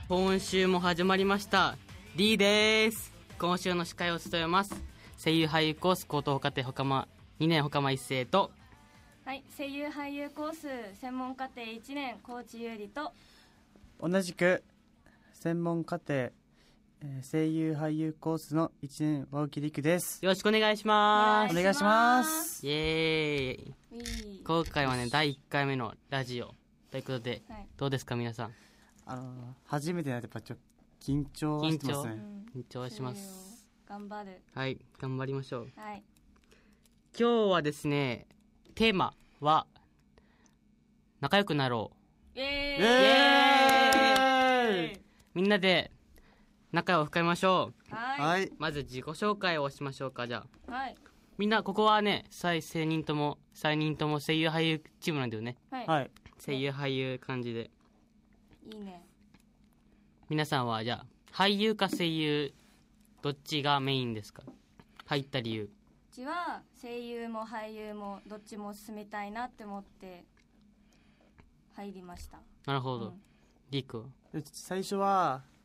今週も始まりました D です。今週の司会を務めます声優俳優コース高等課程2年ほかま一世と、 はい、声優俳優コース専門課程1年高知優里と、 同じく専門課程、声優俳優コースの1年青木陸です。 よろしくお願いします。 お願いします。 イエーイ。今回はね第1回目のラジオということで、はい、どうですか皆さん。 初めてなのでやっぱ緊張はしてますね。 緊張はします。 頑張る。 はい、頑張りましょう。 はい、 今日はですね、テーマは仲良くなろう。イエーイ。みんなで仲を深めましょう。 はい。 まず自己紹介をしましょうか。じゃあ、 はい、 みんなここはね3人とも声優俳優チームなんだよね。 はい、 声優俳優感じでいいね。 皆さんはじゃあ俳優か声優どっちがメインですか？入った理由。 うちは声優も俳優もどっちも進みたいなって思って入りました。 なるほど。リークは最初は